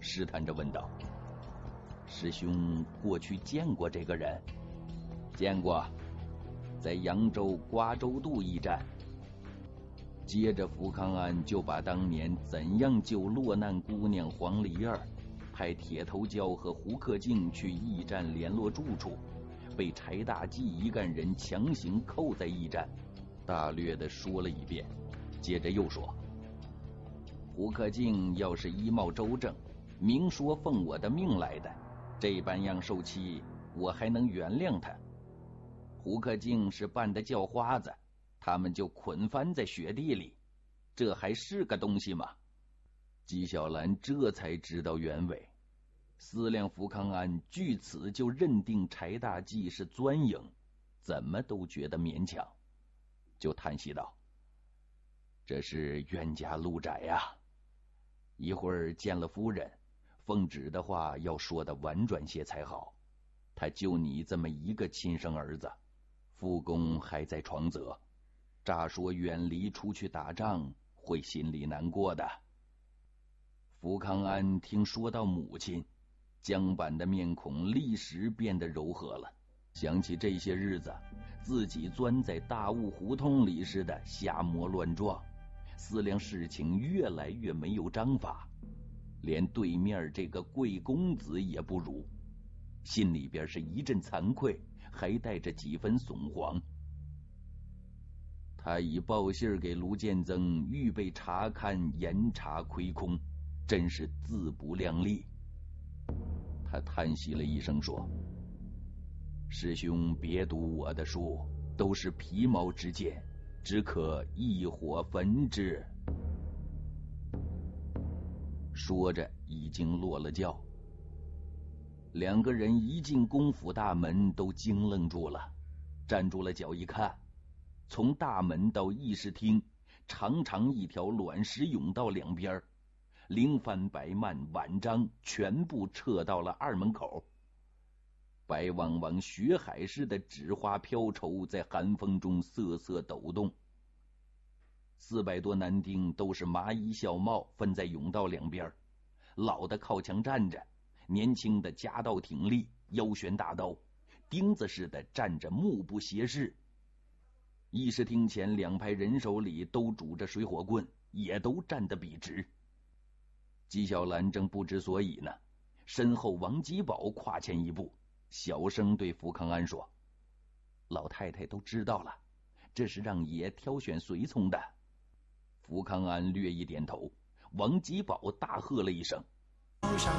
试探着问道：“师兄过去见过这个人？”“见过，在扬州瓜州渡驿站。”接着福康安就把当年怎样救落难姑娘黄梨儿，派铁头蛟和胡克敬去驿站联络住处，被柴大济一干人强行扣在驿站，大略的说了一遍。接着又说：“胡克敬要是衣帽周正，明说奉我的命来的，这般样受气，我还能原谅他。胡克敬是扮的叫花子，他们就捆翻在雪地里，这还是个东西吗？”纪晓岚这才知道原委，思量福康安据此就认定柴大济是钻营，怎么都觉得勉强，就叹息道：“这是冤家路窄呀，一会儿见了夫人，奉旨的话要说的婉转些才好。他就你这么一个亲生儿子，父公还在床侧，乍说远离出去打仗，会心里难过的。”福康安听说到母亲，僵板的面孔立时变得柔和了，想起这些日子自己钻在大雾胡同里似的瞎摸乱撞，思量事情越来越没有章法，连对面这个贵公子也不如，心里边是一阵惭愧，还带着几分悚惶。他已报信给卢建增，预备查看严查亏空，真是自不量力。他叹息了一声说：“师兄别读我的书，都是皮毛之见，只可一火焚之。”说着已经落了轿。两个人一进公府大门都惊愣住了，站住了脚一看，从大门到议事厅长长一条卵石甬道两边，灵幡白幔碗章全部撤到了二门口，白汪汪雪海似的纸花飘绸在寒风中瑟瑟抖动。400多男丁都是麻衣孝帽，分在甬道两边，老的靠墙站着，年轻的夹道挺立，腰悬大刀，钉子似的站着，目不斜视。议事厅前两排人手里都拄着水火棍，也都站得笔直。纪晓岚正不知所以呢，身后王吉宝跨前一步，小声对福康安说：“老太太都知道了，这是让爷挑选随从的。”福康安略一点头，王吉宝大喝了一声：“